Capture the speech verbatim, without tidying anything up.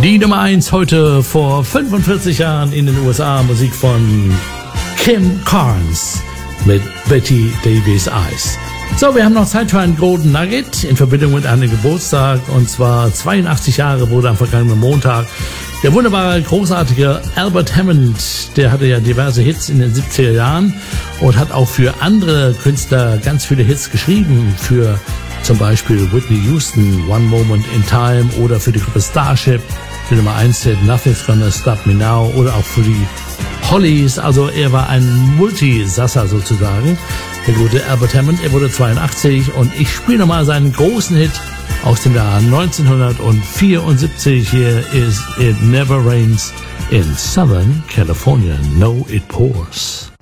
Die Nummer eins heute vor fünfundvierzig Jahren in den U S A, Musik von Kim Carnes mit Betty Davis Eyes. So, wir haben noch Zeit für einen Golden Nugget in Verbindung mit einem Geburtstag, und zwar zweiundachtzig Jahre wurde am vergangenen Montag der wunderbare, großartige Albert Hammond. Der hatte ja diverse Hits in den siebziger Jahren und hat auch für andere Künstler ganz viele Hits geschrieben, für zum Beispiel Whitney Houston, One Moment in Time, oder für die Gruppe Starship, die Nummer eins Hit Nothing's Gonna Stop Me Now, oder auch für die Hollies. Also er war ein Multisasser sozusagen, der gute Albert Hammond. Er wurde zweiundachtzig und ich spiele nochmal seinen großen Hit aus dem Jahr neunzehnhundertvierundsiebzig. Hier ist It Never Rains in Southern California. No, it pours.